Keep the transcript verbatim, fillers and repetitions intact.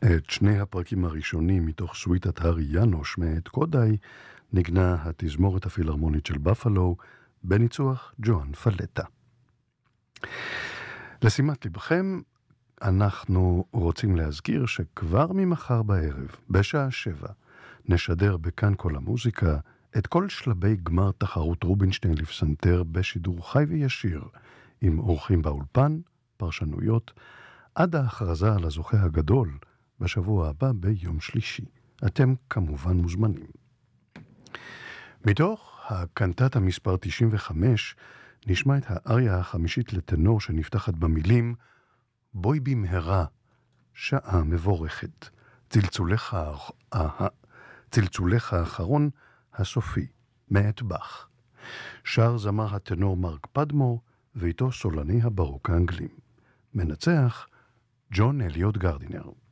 את שני הפרקים הראשונים מתוך סוויטת הארי יאנוש מאת קודאי נגנה התזמורת הפילהרמונית של בפלו בניצוח ג'ואן פלטה. לשימת לבכם, אנחנו רוצים להזכיר שכבר ממחר בערב, בשעה שבע, נשדר בכאן כל המוזיקה את כל שלבי גמר תחרות רובינשטיין לפסנתר בשידור חי וישיר, עם אורחים באולפן, פרשנויות, עד ההכרזה על הזוכה הגדול בשבוע הבא ביום שלישי. אתם כמובן מוזמנים. מתוך הקנטטה מספר תשעים וחמש נשמע את האריה החמישית לטנור שנפתחת במילים בואי במהרה, שעה מבורכת, צלצולך, צלצולך האחרון הסופי, מאת באך. שר זמר הטנור מרק פדמור ואיתו סולני הברוק האנגלים. מנצח ג'ון אליוט גרדינר.